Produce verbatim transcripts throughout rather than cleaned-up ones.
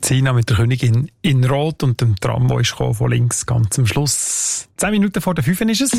Sina mit der Königin in Rot und dem Tram, der ist von links ganz am Schluss. Zehn Minuten vor der fünf ist es.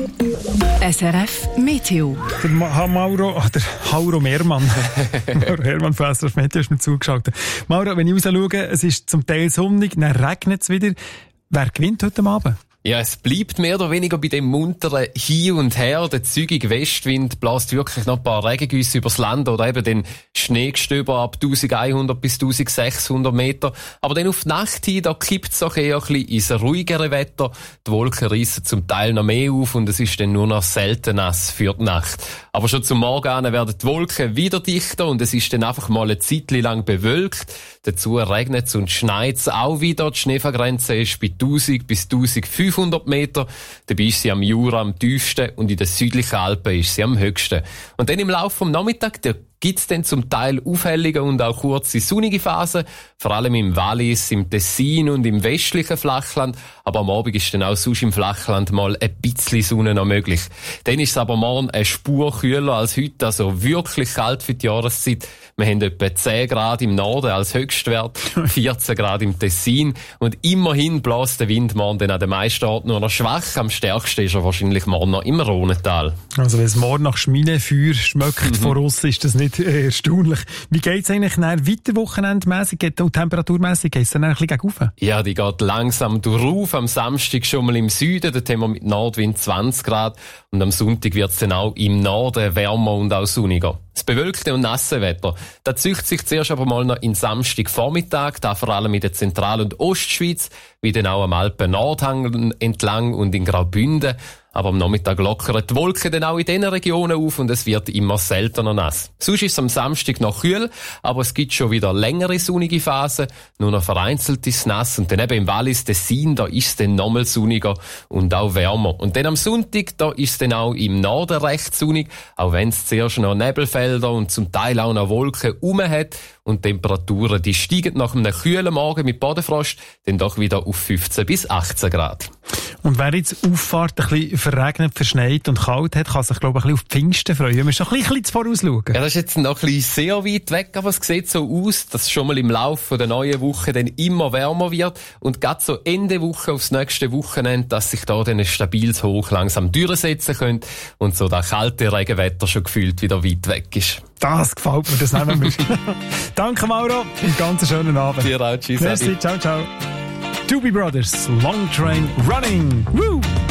S R F Meteo. Der Ma- Mauro, ah, der Hauro Mehrmann. Mauro Hermann von S R F Meteo ist mir zugeschaltet. Mauro, wenn ich raus schaue, es ist zum Teil sonnig, dann regnet es wieder. Wer gewinnt heute Abend? Ja, es bleibt mehr oder weniger bei dem munteren Hin und Her. Der zügige Westwind bläst wirklich noch ein paar Regengüsse übers Land oder eben den Schneegestöber ab elfhundert bis sechzehnhundert Meter. Aber dann auf die Nacht hin, da kippt es auch eher ein bisschen ins ruhigere Wetter. Die Wolken reissen zum Teil noch mehr auf und es ist dann nur noch selten nass für die Nacht. Aber schon zum Morgen an werden die Wolken wieder dichter und es ist dann einfach mal eine Zeit lang bewölkt. Dazu regnet es und schneit es auch wieder. Die Schneefallgrenze ist bei tausend bis eintausendfünfhundert Meter. Dabei ist sie am Jura am tiefsten und in den südlichen Alpen ist sie am höchsten. Und dann im Laufe vom Nachmittag, der gibt's dann zum Teil Aufhellungen und auch kurze sonnige Phasen, vor allem im Wallis, im Tessin und im westlichen Flachland. Aber am Abend ist dann auch sonst im Flachland mal ein bisschen Sonne noch möglich. Dann ist es aber morgen eine Spur kühler als heute, also wirklich kalt für die Jahreszeit. Wir haben etwa zehn Grad im Norden als Höchstwert, vierzehn Grad im Tessin und immerhin bläst der Wind morgen dann an den meisten Orten nur noch schwach. Am stärksten ist er wahrscheinlich morgen noch im Rhonental. Also wenn es morgen nach Schminefeuer schmeckt mhm. von uns, ist das nicht äh, erstaunlich. Wie geht's eigentlich nach weiter wochenendmässig, temperaturmässig, geht's dann ein bisschen gegen rauf? Ja, die geht langsam durchauf. Am Samstag schon mal im Süden, dort haben wir mit Nordwind zwanzig Grad und am Sonntag wird's dann auch im Norden wärmer und auch sonniger. Das bewölkte und nasse Wetter, das züchtet sich zuerst aber mal noch in Samstagvormittag, da vor allem in der Zentral- und Ostschweiz, wie dann auch am Alpen-Nordhang entlang und in Graubünden. Aber am Nachmittag lockern die Wolken dann auch in diesen Regionen auf und es wird immer seltener nass. Sonst ist es am Samstag noch kühl, aber es gibt schon wieder längere sonnige Phasen, nur noch vereinzelt ist es nass und dann eben im Wallis, Tessin, da ist es dann nochmal sonniger und auch wärmer. Und dann am Sonntag, da ist es dann auch im Norden recht sonnig, auch wenn es zuerst noch Nebelfelder und zum Teil auch noch Wolken rum hat und die Temperaturen, die steigen nach einem kühlen Morgen mit Bodenfrost dann doch wieder auf fünfzehn bis achtzehn Grad. Und wer jetzt Auffahrt ein bisschen verregnet, verschneit und kalt hat, kann sich, glaube ich, ein bisschen auf die Pfingsten freuen. Wir müssen noch ein bisschen vorausschauen. Ja, das ist jetzt noch ein bisschen sehr weit weg, aber es sieht so aus, dass es schon mal im Laufe der neuen Woche dann immer wärmer wird und gerade so Ende Woche aufs nächste Wochenende, dass sich da dann ein stabiles Hoch langsam durchsetzen könnte und so das kalte Regenwetter schon gefühlt wieder weit weg ist. Das gefällt mir, das nehmen wir. Danke, Mauro. Einen ganz schönen Abend. Dir auch, tschüss. Merci, ciao, ciao. Doobie Brothers, Long Train Running. Woo!